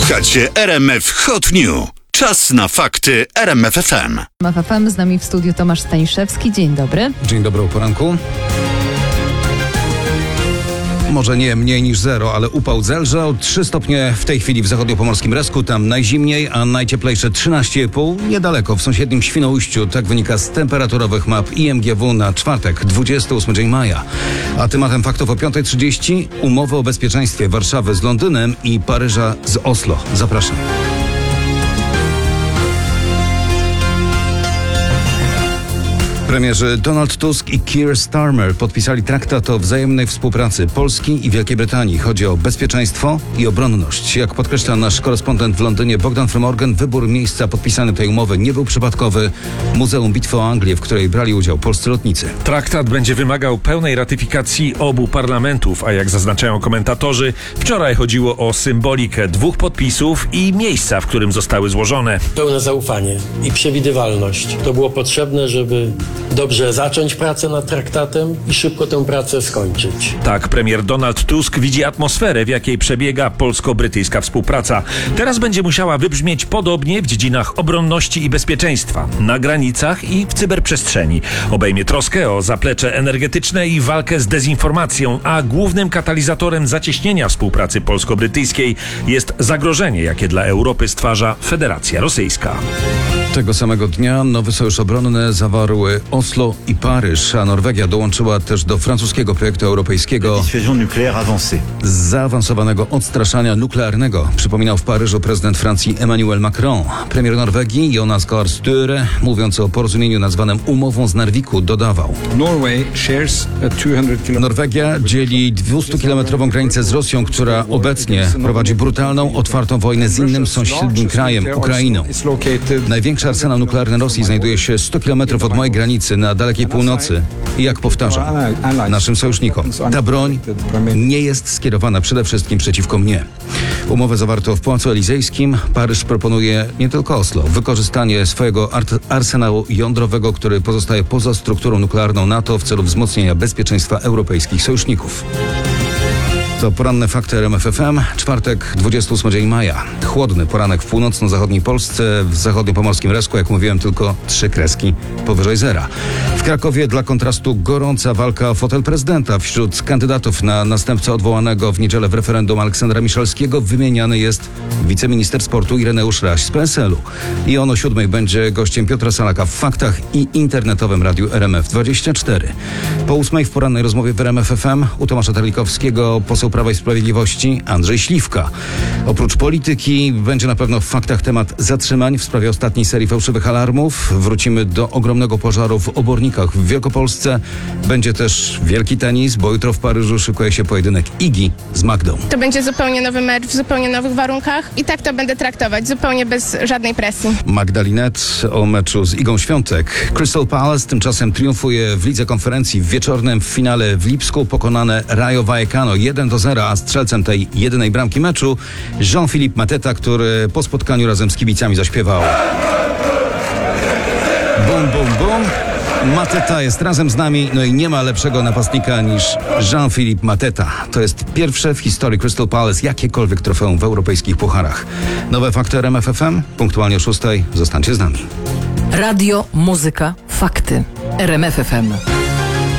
Słuchacie RMF Hot News. Czas na fakty RMF FM. RMF FM, z nami w studiu Tomasz Staniszewski. Dzień dobry. Dzień dobry, o poranku. Może nie mniej niż 0, ale upał zelżał. 3 stopnie w tej chwili w zachodniopomorskim Resku, tam najzimniej, a najcieplejsze 13,5 niedaleko w sąsiednim Świnoujściu. Tak wynika z temperaturowych map IMGW na czwartek, 28 dzień maja. A tematem faktów o 5:30 umowy o bezpieczeństwie Warszawy z Londynem i Paryża z Oslo. Zapraszam. Premierzy Donald Tusk i Keir Starmer podpisali traktat o wzajemnej współpracy Polski i Wielkiej Brytanii. Chodzi o bezpieczeństwo i obronność. Jak podkreśla nasz korespondent w Londynie Bogdan Fromorgan, wybór miejsca podpisania tej umowy nie był przypadkowy. Muzeum Bitwy o Anglię, w której brali udział polscy lotnicy. Traktat będzie wymagał pełnej ratyfikacji obu parlamentów, a jak zaznaczają komentatorzy, wczoraj chodziło o symbolikę 2 podpisów i miejsca, w którym zostały złożone. Pełne zaufanie i przewidywalność. To było potrzebne, żeby dobrze zacząć pracę nad traktatem i szybko tę pracę skończyć. Tak premier Donald Tusk widzi atmosferę, w jakiej przebiega polsko-brytyjska współpraca. Teraz będzie musiała wybrzmieć podobnie w dziedzinach obronności i bezpieczeństwa, na granicach i w cyberprzestrzeni. Obejmie troskę o zaplecze energetyczne i walkę z dezinformacją, a głównym katalizatorem zacieśnienia współpracy polsko-brytyjskiej jest zagrożenie, jakie dla Europy stwarza Federacja Rosyjska. Tego samego dnia nowy sojusz obronny zawarły Oslo i Paryż, a Norwegia dołączyła też do francuskiego projektu europejskiego zaawansowanego odstraszania nuklearnego. Przypominał w Paryżu prezydent Francji Emmanuel Macron. Premier Norwegii Jonas Gahr Støre, mówiąc o porozumieniu nazwanym umową z Narviku, dodawał: Norwegia dzieli 200-kilometrową granicę z Rosją, która obecnie prowadzi brutalną, otwartą wojnę z innym sąsiednim krajem, Ukrainą. Największy arsenał nuklearny Rosji znajduje się 100 kilometrów od mojej granicy na dalekiej północy. I jak powtarzam naszym sojusznikom, ta broń nie jest skierowana przede wszystkim przeciwko mnie. Umowę zawarto w Pałacu Elizejskim. Paryż proponuje nie tylko Oslo, wykorzystanie swojego arsenału jądrowego, który pozostaje poza strukturą nuklearną NATO w celu wzmocnienia bezpieczeństwa europejskich sojuszników. To poranne fakty RMF FM. Czwartek, 28 dzień maja. Chłodny poranek w północno-zachodniej Polsce, w zachodniopomorskim Resku, jak mówiłem, tylko 3 kreski powyżej zera. W Krakowie dla kontrastu gorąca walka o fotel prezydenta. Wśród kandydatów na następcę odwołanego w niedzielę w referendum Aleksandra Miszalskiego wymieniany jest wiceminister sportu Ireneusz Raś z PSL-u. I on o 7 będzie gościem Piotra Salaka w Faktach i internetowym radiu RMF24. Po 8 w porannej rozmowie w RMF FM u Tomasza Terlikowskiego poseł Prawa i Sprawiedliwości Andrzej Śliwka. Oprócz polityki będzie na pewno w Faktach temat zatrzymań w sprawie ostatniej serii fałszywych alarmów. Wrócimy do ogromnego pożaru w obornikach w Wielkopolsce. Będzie też wielki tenis, bo jutro w Paryżu szykuje się pojedynek Igi z Magdą. To będzie zupełnie nowy mecz w zupełnie nowych warunkach i tak to będę traktować, zupełnie bez żadnej presji. Magdalinet o meczu z Igą Świątek. Crystal Palace tymczasem triumfuje w Lidze Konferencji w wieczornym finale w Lipsku. Pokonane Rayo Vallecano 1-0, a strzelcem tej jedynej bramki meczu Jean-Philippe Mateta, który po spotkaniu razem z kibicami zaśpiewał bum, bum, bum. Mateta jest razem z nami, no i nie ma lepszego napastnika niż Jean-Philippe Mateta. To jest pierwsze w historii Crystal Palace jakiekolwiek trofeum w europejskich pucharach. Nowe fakty RMF FM, punktualnie o 6. Zostańcie z nami. Radio, muzyka, fakty. RMF FM.